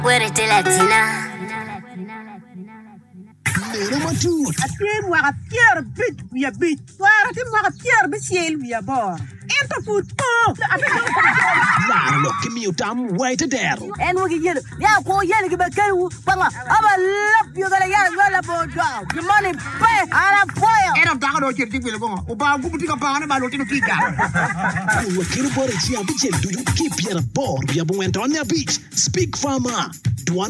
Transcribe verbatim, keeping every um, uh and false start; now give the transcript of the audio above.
Guarete Latina. Number two. A team where a tear bit we a bit. Where a team where a tear bit sail we a bar. Enter football. Larlo Kimmutam White Dare. And we get it. Yeah, go yen give a canoe. Pama, I'm a love you got a young girl about job. The money pay and a fire. And a dog or you will go. About Butika Pan about Lotino Kika. Kiribori, do you keep your board? You went on your beach. Speak, farmer.